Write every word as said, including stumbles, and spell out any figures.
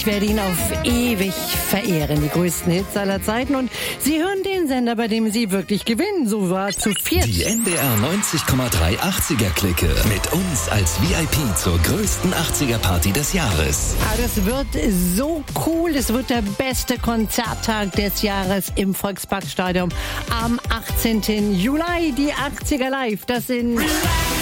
Ich werde ihn auf ewig verehren, die größten Hits aller Zeiten. Und Sie hören den Sender, bei dem Sie wirklich gewinnen. So war zu viert. Die N D R neunzig Komma drei achtziger-Clique mit uns als V I P zur größten achtziger-Party des Jahres. Ah, das wird so cool. Es wird der beste Konzerttag des Jahres im Volksparkstadion am achtzehnten Juli. Die achtziger live. Das sind...